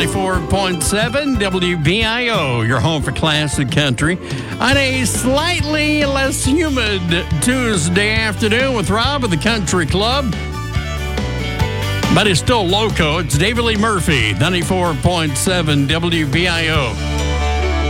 94.7 WBIO, your home for classic country, on a slightly less humid Tuesday afternoon with Rob of the Country Club. But it's still loco. It's David Lee Murphy, 94.7 WBIO.